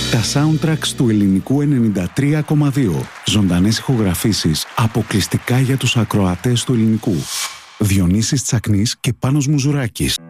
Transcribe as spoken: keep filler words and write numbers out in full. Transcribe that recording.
Τα soundtracks του Ελληνικού ενενήντα τρία κόμμα δύο. Ζωντανές ηχογραφήσεις αποκλειστικά για τους ακροατές του Ελληνικού. Διονύσης Τσακνής και Πάνος Μουζουράκης.